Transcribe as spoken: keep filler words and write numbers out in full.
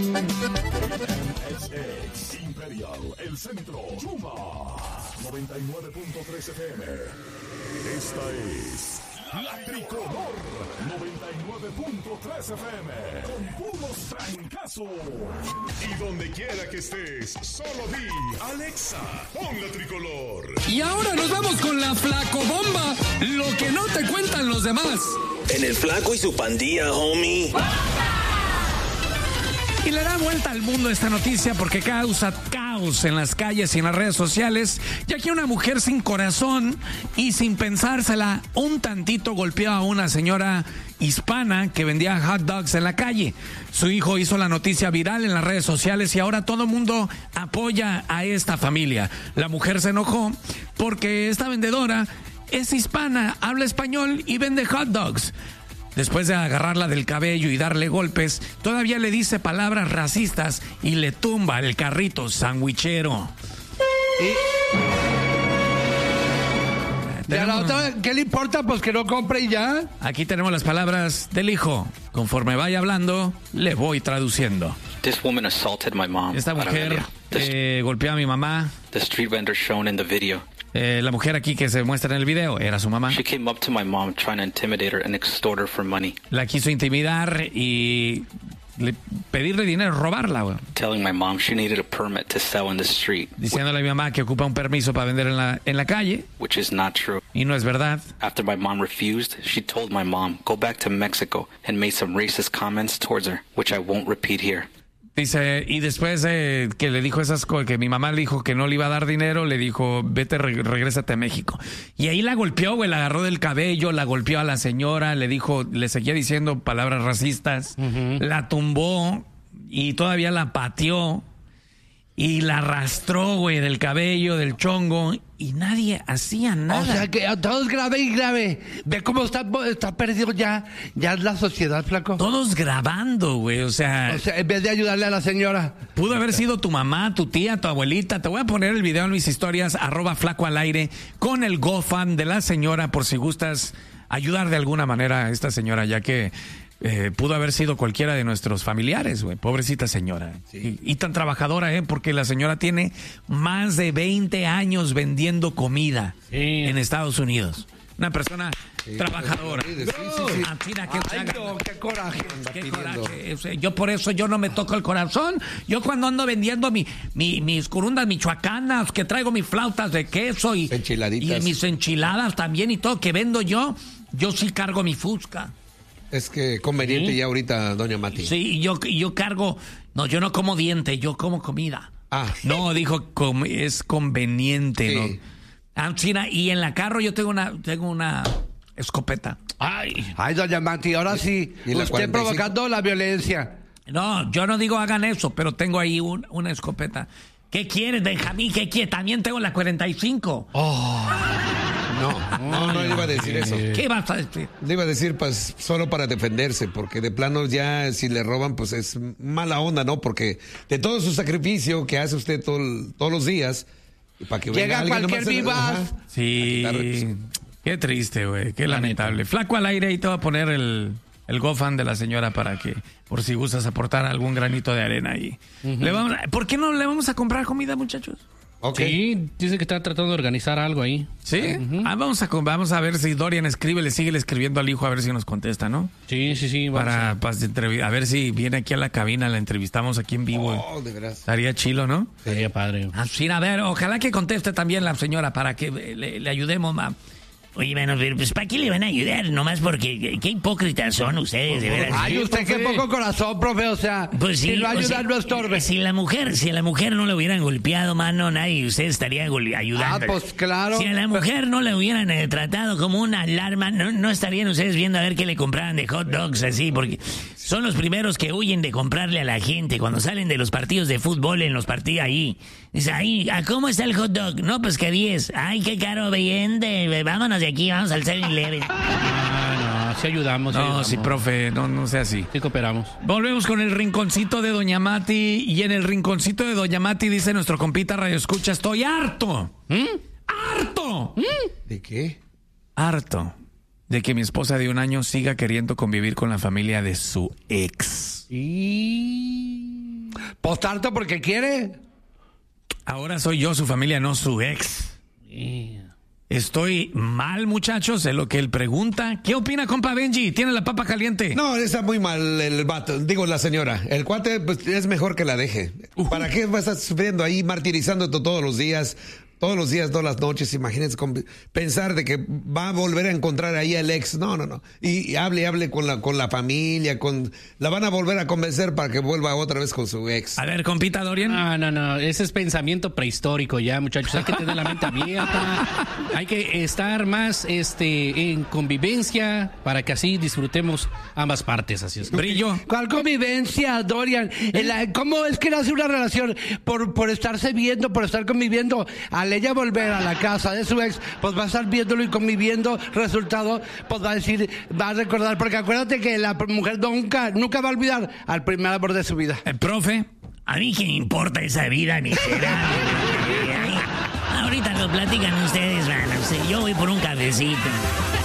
Ex Imperial, el centro, Chuma, noventa y nueve punto tres F M. Esta es La Tricolor, noventa y nueve punto tres F M, con puros trancazos. Y donde quiera que estés, solo di, Alexa, pon La Tricolor. Y ahora nos vamos con la Flacobomba, lo que no te cuentan los demás. En el Flaco y su pandilla, homie. Y le da vuelta al mundo esta noticia porque causa caos en las calles y en las redes sociales, ya que una mujer sin corazón y sin pensársela un tantito golpeó a una señora hispana que vendía hot dogs en la calle. Su hijo hizo la noticia viral en las redes sociales y ahora todo el mundo apoya a esta familia. La mujer se enojó porque esta vendedora es hispana, habla español y vende hot dogs. Después de agarrarla del cabello y darle golpes, todavía le dice palabras racistas y le tumba el carrito sandwichero. ¿Y a la otra qué le importa? Pues que no compre y ya. Aquí tenemos las palabras del hijo. Conforme vaya hablando, le voy traduciendo. This woman assaulted my mom. Esta mujer eh, golpeó a mi mamá. The street vendor shown in the video. Eh, la mujer aquí que se muestra en el video era su mamá. She came up to my mom trying to intimidate her and extort her for money. La quiso intimidar y le, pedirle dinero, robarla, güey. Telling my mom she needed a permit to sell in the street. Diciéndole a mi mamá que ocupa un permiso para vender en la, en la calle. Which is not true. Y no es verdad. After my mom refused, she told my mom, go back to Mexico, and made some racist comments towards her, which I won't repeat here. Dice, y después eh, que le dijo esas cosas, que mi mamá le dijo que no le iba a dar dinero, le dijo, vete, re- regrésate a México. Y ahí la golpeó, güey, la agarró del cabello, la golpeó a la señora, le dijo, le seguía diciendo palabras racistas, uh-huh. La tumbó y todavía la pateó y la arrastró, güey, del cabello, del chongo, y nadie hacía nada. O sea que todo es grave y grave. Ve cómo está, está perdido ya, ya la sociedad, Flaco. Todos grabando, güey, o sea... O sea, en vez de ayudarle a la señora. Pudo haber sido tu mamá, tu tía, tu abuelita. Te voy a poner el video en mis historias, arroba Flaco al aire, con el GoFund de la señora, por si gustas ayudar de alguna manera a esta señora, ya que... Eh, pudo haber sido cualquiera de nuestros familiares, güey. Pobrecita señora. Sí. Y, y tan trabajadora, ¿eh? Porque la señora tiene más de veinte años vendiendo comida sí. en Estados Unidos. Una persona sí, trabajadora. Sí, sí, sí. Ah, mira, qué, Ay, no, qué coraje. Qué coraje. Yo por eso yo no me toco el corazón. Yo cuando ando vendiendo mi, mi, mis corundas michoacanas, que traigo mis flautas de queso y, y mis enchiladas también y todo que vendo yo, yo sí cargo mi fusca. Es que conveniente ¿Sí? ya ahorita, doña Mati. Sí, yo, yo cargo... No, yo no como diente, yo como comida. Ah. No, dijo, com, es conveniente, sí. ¿no? Anchina, y en la carro yo tengo una, tengo una escopeta. Ay, ay, doña Mati, ahora sí, usted provocando la violencia. No, yo no digo hagan eso, pero tengo ahí un, una escopeta. ¿Qué quieres, Benjamín? ¿Qué quieres? También tengo la cuarenta y cinco. Oh... No, no, no le iba a decir eso. ¿Qué vas a decir? Le iba a decir, pues, solo para defenderse, porque de plano ya si le roban, pues es mala onda, ¿no? Porque de todo su sacrificio que hace usted todo, todos los días, para que llega cualquier vivaz. Sí, qué triste, güey, qué lamentable. Flaco al aire, y te voy a poner el, el GoFund de la señora para que, por si gustas aportar algún granito de arena ahí. Uh-huh. Le vamos, ¿por qué no le vamos a comprar comida, muchachos? Okay. Sí, dice que está tratando de organizar algo ahí. ¿Sí? Uh-huh. Ah, vamos a vamos a ver si Dorian escribe, le sigue escribiendo al hijo a ver si nos contesta, ¿no? Sí, sí, sí. Para, a... para a ver si viene aquí a la cabina, la entrevistamos aquí en vivo. Oh, de veras. Estaría chilo, ¿no? Sería padre. Ah, sí, a ver, ojalá que conteste también la señora para que le, le ayudemos, ma. Oye, bueno, pues ¿para qué le van a ayudar? Nomás porque qué hipócritas son ustedes, de veras. Ay, usted qué poco corazón, profe, o sea, pues sí, si lo ayuda, sea, no estorbe. Si la mujer, si a la mujer no le hubieran golpeado, mano, nadie, usted estaría ayudando. Ah, pues claro. Si a la mujer no le hubieran eh, tratado como una alarma, no, no estarían ustedes viendo a ver qué le compraran de hot dogs así, porque son los primeros que huyen de comprarle a la gente cuando salen de los partidos de fútbol en los partidos ahí. Dice, ahí, ¿cómo está el hot dog? No, pues que diez. Ay, qué caro, bien, de, vámonos de aquí, vamos al seven eleven. No, no, sí ayudamos. No, ayudamos. sí, profe, no, no sea así. Sí cooperamos. Volvemos con el rinconcito de Doña Mati. Y en el rinconcito de Doña Mati dice nuestro compita Radio Escucha, estoy harto. ¿Mm? ¡Harto! ¿Mm? ¿De qué? Harto de que mi esposa de un año siga queriendo convivir con la familia de su ex. Y... Pues tanto porque quiere. Ahora soy yo su familia, no su ex. Estoy mal, muchachos, de lo que él pregunta. ¿Qué opina, compa Benji? ¿Tiene la papa caliente? No, está muy mal el vato, digo la señora. El cuate pues, es mejor que la deje. Uh. ¿Para qué va a estar sufriendo ahí, martirizándote todos los días? Todos los días, todas las noches, imagínense con, pensar de que va a volver a encontrar ahí al ex. No, no, no. Y, y hable, hable con la, con la familia, con la van a volver a convencer para que vuelva otra vez con su ex. A ver, compita Dorian. No, no, no. Ese es pensamiento prehistórico ya, muchachos. Hay que tener la mente abierta. Hay que estar más este, en convivencia para que así disfrutemos ambas partes. Así es. Brillo. ¿Cuál convivencia, Dorian? El- ¿Cómo es que nace una relación? Por, por estarse viendo, por estar conviviendo. Al ella volver a la casa de su ex, pues va a estar viéndolo y conviviendo. Resultado, pues va a decir, va a recordar, porque acuérdate que la mujer nunca, nunca va a olvidar al primer amor de su vida. El profe. A mí qué me importa esa vida miserable. Ahorita lo platican ustedes, manos. Yo voy por un cafecito.